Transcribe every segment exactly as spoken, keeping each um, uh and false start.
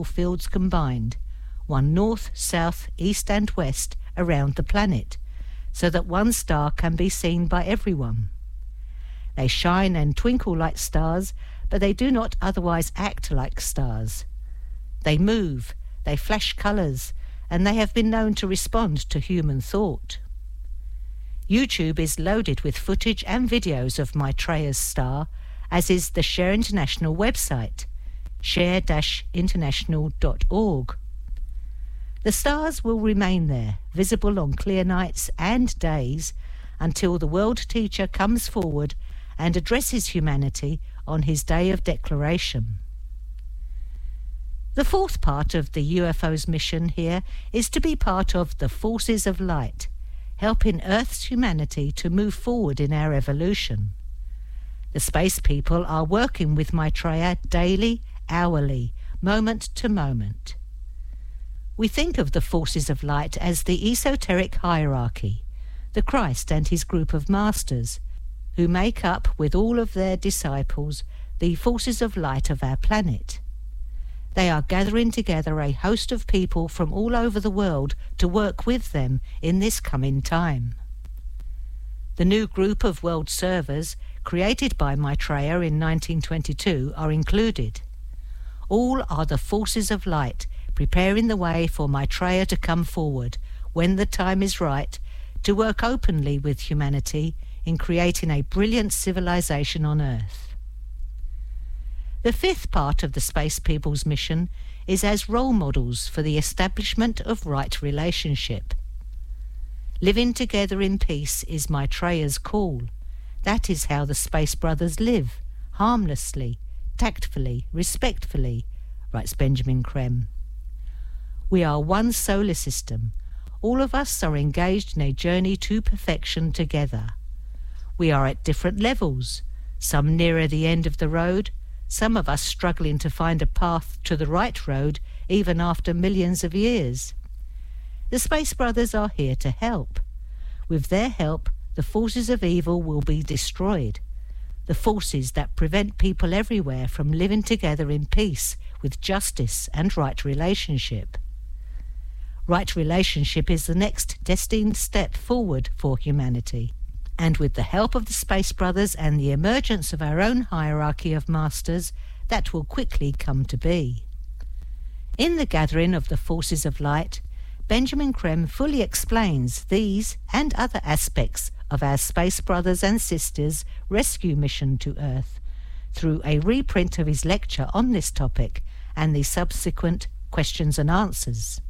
electrical fields combined, one north, south, east and west around the planet, so that one star can be seen by everyone. They shine and twinkle like stars, but they do not otherwise act like stars. They move, they flash colours, and they have been known to respond to human thought. YouTube is loaded with footage and videos of Maitreya's star, as is the Share International website, share dash international dot org. The stars will remain there, visible on clear nights and days, until the world teacher comes forward and addresses humanity on his day of declaration. The fourth part of the U F O's mission here is to be part of the forces of light, helping Earth's humanity to move forward in our evolution. The space people are working with Maitreya daily, hourly, moment to moment. We think of the forces of light as the esoteric hierarchy, the Christ and his group of masters, who make up, with all of their disciples, the forces of light of our planet. They are gathering together a host of people from all over the world to work with them in this coming time. The new group of world servers, created by Maitreya in nineteen twenty-two, are included. All are the forces of light, preparing the way for Maitreya to come forward, when the time is right, to work openly with humanity in creating a brilliant civilization on Earth. The fifth part of the Space People's mission is as role models for the establishment of right relationship. Living together in peace is Maitreya's call. That is how the Space Brothers live, harmlessly, tactfully, respectfully, writes Benjamin Creme. We are one solar system. All of us are engaged in a journey to perfection together. We are at different levels, some nearer the end of the road, some of us struggling to find a path to the right road even after millions of years. The Space Brothers are here to help. With their help, the forces of evil will be destroyed, the forces that prevent people everywhere from living together in peace with justice and right relationship. Right relationship is the next destined step forward for humanity. And with the help of the Space Brothers and the emergence of our own hierarchy of masters, that will quickly come to be. In the gathering of the forces of light, Benjamin Creme fully explains these and other aspects of our Space Brothers and Sisters rescue mission to Earth through a reprint of his lecture on this topic and the subsequent questions and answers.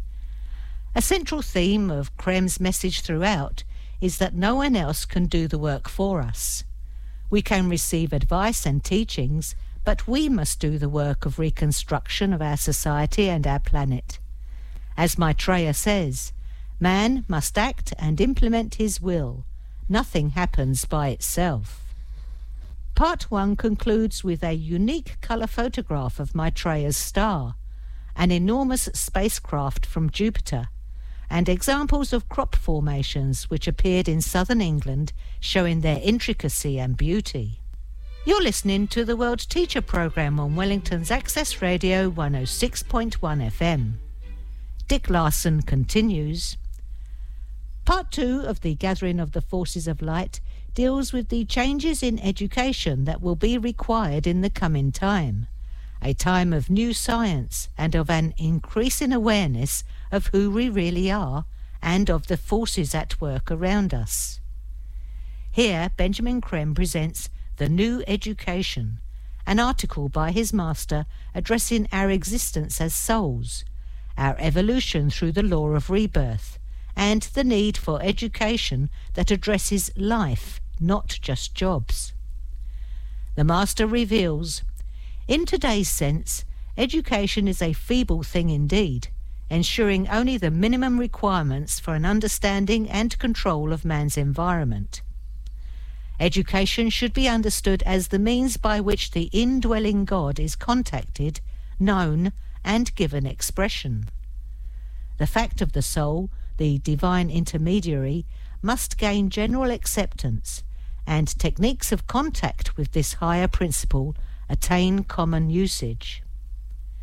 A central theme of Creme's message throughout is that no one else can do the work for us. We can receive advice and teachings, but we must do the work of reconstruction of our society and our planet. As Maitreya says, man must act and implement his will. Nothing happens by itself. Part one concludes with a unique colour photograph of Maitreya's star, an enormous spacecraft from Jupiter, and examples of crop formations which appeared in southern England, showing their intricacy and beauty. You're listening to the World Teacher Programme on Wellington's Access Radio one oh six point one F M. Dick Larson continues. Part two of the Gathering of the Forces of Light deals with the changes in education that will be required in the coming time, a time of new science and of an increasing awareness of who we really are and of the forces at work around us. Here, Benjamin Creme presents The New Education, an article by his master addressing our existence as souls, our evolution through the law of rebirth, and the need for education that addresses life, not just jobs. The master reveals, in today's sense, education is a feeble thing indeed, ensuring only the minimum requirements for an understanding and control of man's environment. Education should be understood as the means by which the indwelling God is contacted, known, and given expression. The fact of the soul, the divine intermediary, must gain general acceptance, and techniques of contact with this higher principle attain common usage.